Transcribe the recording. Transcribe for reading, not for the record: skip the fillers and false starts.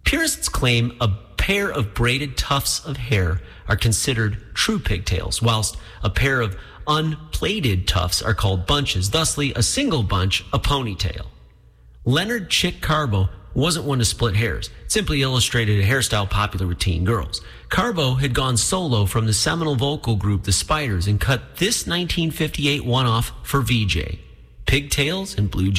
Purists claim a pair of braided tufts of hair are considered true pigtails, whilst a pair of unplaited tufts are called bunches. Thusly, a single bunch, a ponytail. Leonard Chick Carbo wasn't one to split hairs. It simply illustrated a hairstyle popular with teen girls. Carbo had gone solo from the seminal vocal group The Spiders and cut this 1958 one-off for VJ. Pigtails and blue